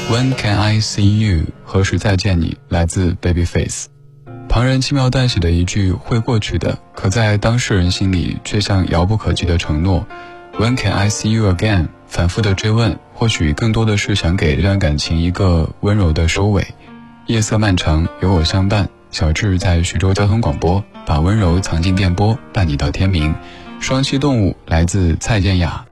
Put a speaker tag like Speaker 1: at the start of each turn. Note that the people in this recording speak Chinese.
Speaker 1: When can I see you？ 何时再见你？来自 Babyface。旁人轻描淡写的一句会过去的，可在当事人心里却像遥不可及的承诺。When can I see you again？ 反复的追问，或许更多的是想给这段感情一个温柔的收尾。夜色漫长，有我相伴。小智在徐州交通广播，把温柔藏进电波，伴你到天明。双栖动物来自蔡健雅。